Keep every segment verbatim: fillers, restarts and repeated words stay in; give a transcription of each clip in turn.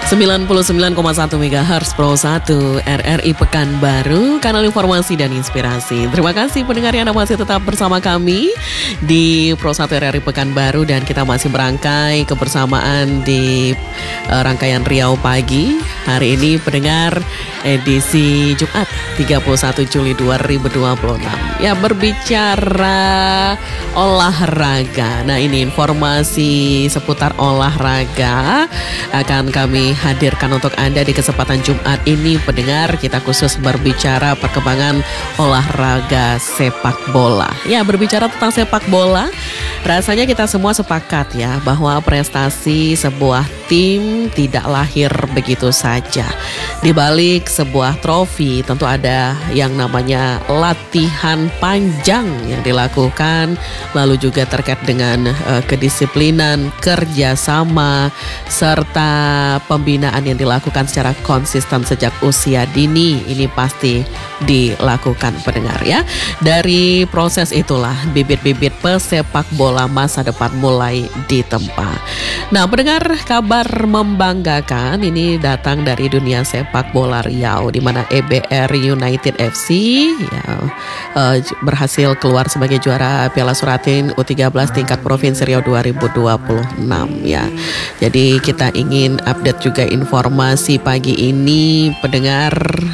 sembilan puluh sembilan koma satu megahertz Pro satu R R I Pekanbaru, kanal informasi dan inspirasi. Terima kasih pendengar yang masih tetap bersama kami di Pro satu R R I Pekanbaru, dan kita masih berangkai kebersamaan di uh, rangkaian Riau Pagi. Hari ini pendengar edisi Jumat tiga puluh satu Juli dua ribu dua puluh enam. Ya, berbicara olahraga. Nah, ini informasi seputar olahraga akan kami hadirkan untuk Anda di kesempatan Jumat ini, pendengar. Kita khusus berbicara perkembangan olahraga sepak bola. Ya, berbicara tentang sepak bola, rasanya kita semua sepakat ya bahwa prestasi sebuah tim tidak lahir begitu saja. Di balik sebuah trofi tentu ada yang namanya latihan panjang yang dilakukan, lalu juga terkait dengan uh, kedisiplinan, kerjasama, serta pembinaan yang dilakukan secara konsisten sejak usia dini. Ini pasti dilakukan, pendengar ya. Dari proses itulah bibit-bibit pesepak bola masa depan mulai ditempa. Nah, pendengar, kabar membanggakan ini datang dari dunia sepak bola Riau, di mana E B R United F C ya uh, berhasil keluar sebagai juara Piala Suratin U tiga belas tingkat Provinsi Riau dua ribu dua puluh enam ya. Jadi kita ingin update juga informasi pagi ini, pendengar,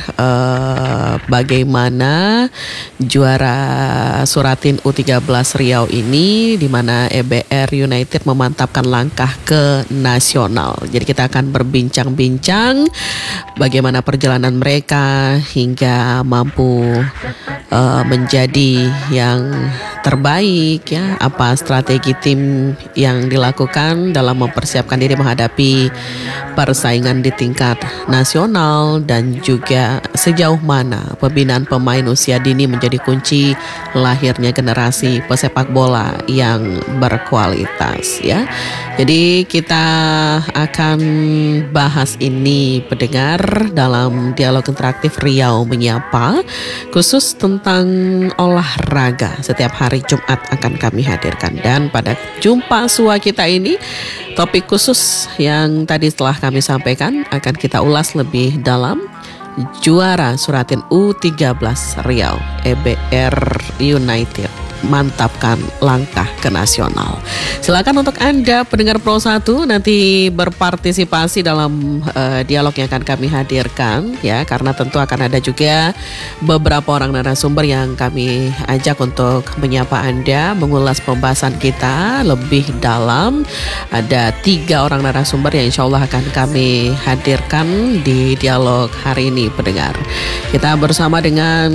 uh, bagaimana juara Suratin U tiga belas Riau ini, di mana E B R United memantapkan langkah ke nasional. Jadi kita akan berbincang-bincang bagaimana perjalanan mereka hingga mampu uh, menjadi yang terbaik ya, apa strategi tim yang dilakukan dalam mempersiapkan diri menghadapi persaingan di tingkat nasional, dan juga sejauh mana pembinaan pemain usia dini menjadi kunci lahirnya generasi pesepak bola yang berkualitas ya. Jadi kita akan bahas ini, pendengar, dalam dialog interaktif Riau Menyapa, khusus tentang olahraga. Setiap hari Jumat akan kami hadirkan, dan pada jumpa sua kita ini, topik khusus yang tadi setelah kami sampaikan akan kita ulas lebih dalam. Juara Suratin U tiga belas Riau, E B R United mantapkan langkah ke nasional. Silakan untuk Anda pendengar Pro satu nanti berpartisipasi dalam uh, dialog yang akan kami hadirkan ya, karena tentu akan ada juga beberapa orang narasumber yang kami ajak untuk menyapa Anda, mengulas pembahasan kita lebih dalam. Ada tiga orang narasumber yang insya Allah akan kami hadirkan di dialog hari ini, pendengar. Kita bersama dengan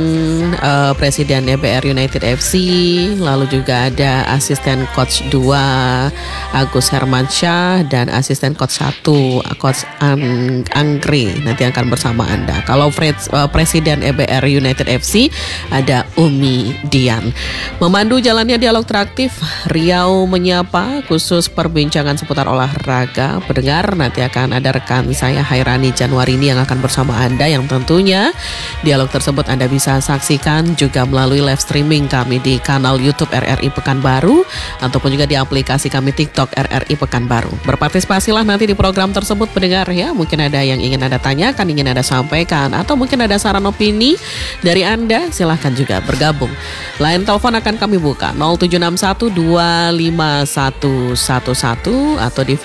uh, Presiden E B R United F C, lalu juga ada asisten coach dua Agus Hermansyah, dan asisten coach satu coach Ang Angkri nanti akan bersama Anda. Kalau Fred, uh, Presiden E B R United F C ada Umi Dian. Memandu jalannya dialog interaktif Riau Menyapa, khusus perbincangan seputar olahraga, pendengar, nanti akan ada rekan saya Hairani Januarini yang akan bersama Anda, yang tentunya dialog tersebut Anda bisa saksikan juga melalui live streaming kami di kanal YouTube R R I Pekanbaru, ataupun juga di aplikasi kami TikTok R R I Pekanbaru. Berpartisipasilah nanti di program tersebut, pendengar ya. Mungkin ada yang ingin Anda tanyakan, ingin Anda sampaikan, atau mungkin ada saran opini dari Anda, silahkan juga bergabung. Line telepon akan kami buka nol tujuh enam satu dua lima satu satu satu, atau di